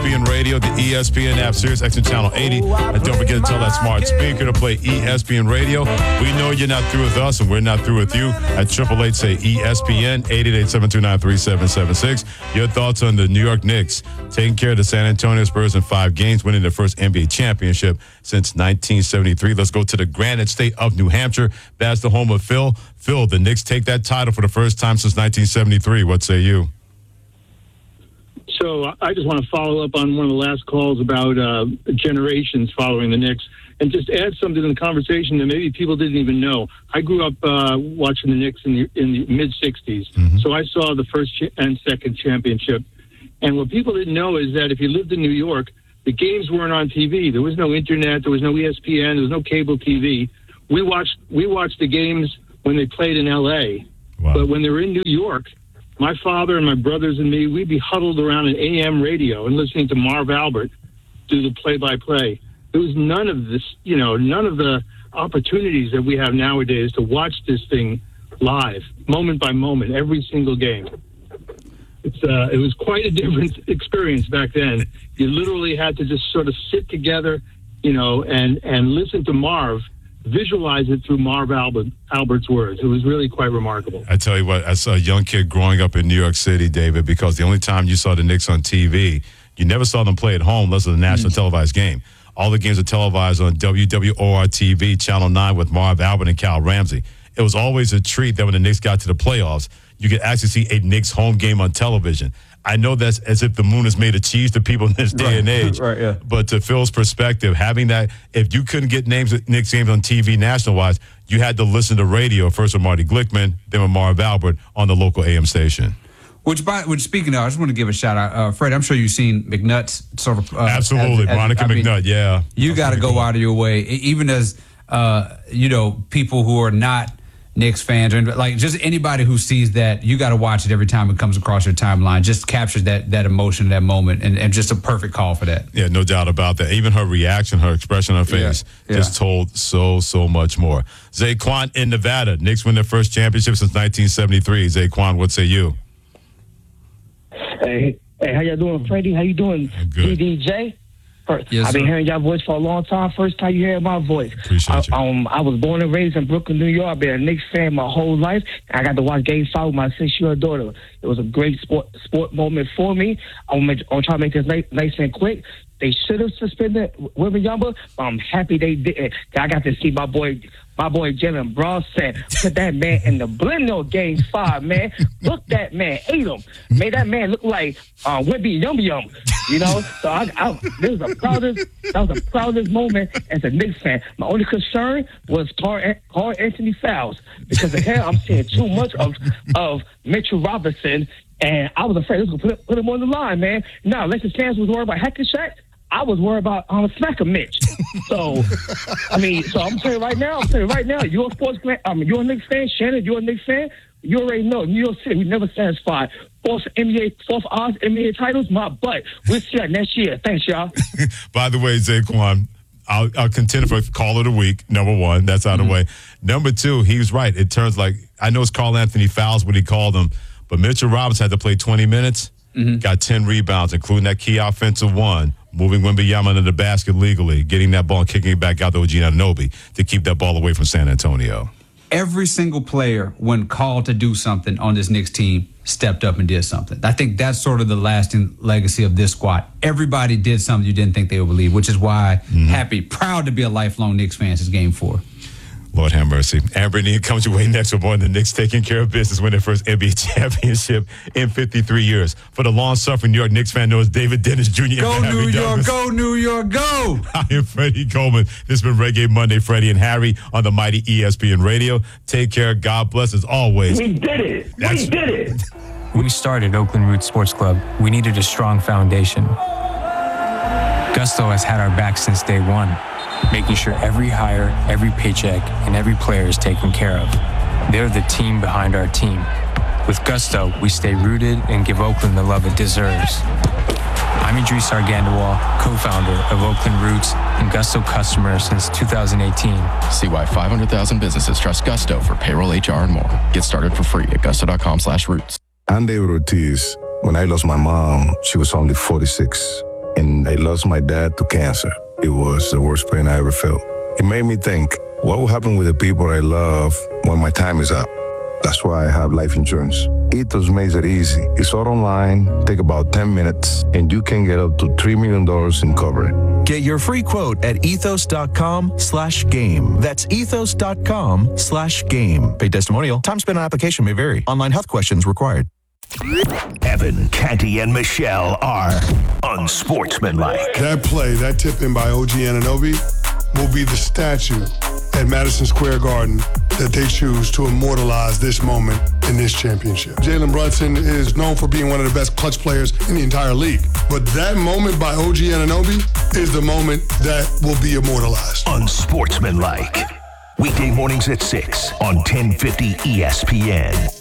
ESPN Radio, the ESPN app, Sirius XM Channel 80. And don't forget to tell that smart speaker to play ESPN Radio. We know you're not through with us, and we're not through with you. At 888 say ESPN, 888-729-3776. Your thoughts on the New York Knicks taking care of the San Antonio Spurs in 5 games, winning their first NBA championship since 1973. Let's go to the Granite State of New Hampshire. That's the home of Phil. Phil, the Knicks take that title for the first time since 1973. What say you? So I just want to follow up on one of the last calls about generations following the Knicks and just add something to the conversation that maybe people didn't even know. I grew up watching the Knicks in the mid-'60s, so I saw the first and second championship. And what people didn't know is that if you lived in New York, the games weren't on TV. There was no internet. There was no ESPN. There was no cable TV. We watched the games when they played in L.A., Wow. But when they were in New York, my father and my brothers and me, we'd be huddled around an AM radio and listening to Marv Albert do the play-by-play. There was none of this, none of the opportunities that we have nowadays to watch this thing live, moment by moment, every single game. It was quite a different experience back then. You literally had to just sort of sit together, and listen to Marv, visualize it through Marv Albert's words. It was really quite remarkable. I tell you what, as a young kid growing up in New York City, David, because the only time you saw the Knicks on TV, you never saw them play at home unless it was a national televised game. All the games are televised on WWOR-TV, Channel 9 with Marv Albert and Cal Ramsey. It was always a treat that when the Knicks got to the playoffs, you could actually see a Knicks home game on television. I know that's as if the moon is made of cheese to people in this day and age. Right, yeah. But to Phil's perspective, having that, if you couldn't get Knicks games on TV national-wise, you had to listen to radio, first with Marty Glickman, then with Marv Albert on the local AM station. Which speaking of, I just want to give a shout out, Fred. I'm sure you've seen McNutt's sort of. Absolutely, Monica McNutt. Yeah, you got to go out of your way, even as people who are not Knicks fans, or like just anybody who sees that. You got to watch it every time it comes across your timeline. Just captures that emotion, that moment, and just a perfect call for that. Yeah, no doubt about that. Even her reaction, her expression on her face, just told so much more. Zaquan in Nevada. Knicks win their first championship since 1973. Zaquan, what say you? Hey, how y'all doing, Freddie? How you doing, good. DDJ? Yes, I've been hearing y'all voice for a long time. First time you hear my voice. Appreciate you. I was born and raised in Brooklyn, New York. I've been a Knicks fan my whole life. I got to watch Game 5 with my 6-year-old daughter. It was a great sport moment for me. I'm trying to make this nice and quick. They should have suspended Wembanyama, but I'm happy they didn't. I got to see my boy Jalen Brunson put that man in the blender Game 5, man. Look, that man ate him. Made that man look like Wemby Yum Yum. So that was the proudest moment as a Knicks fan. My only concern was Carl Anthony Fouls, because here I'm seeing too much of Mitchell Robinson, and I was afraid this was going to put him on the line, man. Now, Alexis Sands was worried about Hackett-Shack. I was worried about Smacker Mitch. So I'm saying right now, you're a sports fan. You're a Knicks fan. Shannon, you're a Knicks fan. You already know, New York City, we never satisfied. Fourth odds NBA titles, my butt. We'll see that next year. Thanks, y'all. By the way, Zaquan, I'll contend for Call of the Week, number one. That's out of the way. Number two, he was right. It turns like, I know it's Carl Anthony Fouls, what he called them, but Mitchell Robinson had to play 20 minutes, got 10 rebounds, including that key offensive one, moving Wembanyama into the basket legally, getting that ball and kicking it back out to OG Anunoby to keep that ball away from San Antonio. Every single player, when called to do something on this Knicks team, stepped up and did something. I think that's sort of the lasting legacy of this squad. Everybody did something you didn't think they would believe, which is why proud to be a lifelong Knicks fan since Game 4. Lord have mercy. Amber Neal comes your way next with more on the Knicks taking care of business, win their first NBA championship in 53 years. For the long-suffering New York Knicks fan known as David Dennis Jr. Go New York, go New York, go! I am Freddie Coleman. This has been Reggae Monday, Freddie and Harry on the mighty ESPN Radio. Take care. God bless as always. We did it. We did it. When we started Oakland Roots Sports Club, we needed a strong foundation. Gusto has had our back since day one, making sure every hire, every paycheck, and every player is taken care of. They're the team behind our team. With Gusto, we stay rooted and give Oakland the love it deserves. I'm Idris Argandawal, co-founder of Oakland Roots and Gusto customer since 2018. See why 500,000 businesses trust Gusto for payroll, HR, and more. Get started for free at gusto.com/roots. I'm David Ortiz. When I lost my mom, she was only 46. when I lost my dad to cancer. It was the worst pain I ever felt. It made me think, what will happen with the people I love when my time is up? That's why I have life insurance. Ethos makes it easy. It's all online, take about 10 minutes, and you can get up to $3 million in coverage. Get your free quote at ethos.com/game. That's ethos.com/game. Paid testimonial. Time spent on application may vary. Online health questions required. Evan, Canty, and Michelle are unsportsmanlike. That play, that tip in by OG Anunoby, will be the statue at Madison Square Garden that they choose to immortalize this moment in this championship. Jalen Brunson is known for being one of the best clutch players in the entire league. But that moment by OG Anunoby is the moment that will be immortalized. Unsportsmanlike. Weekday mornings at 6 on 1050 ESPN.